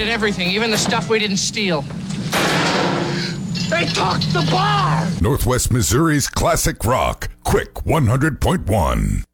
confiscated everything, even the stuff we didn't steal. They took the bar! Northwest Missouri's classic rock, Quick 100.1.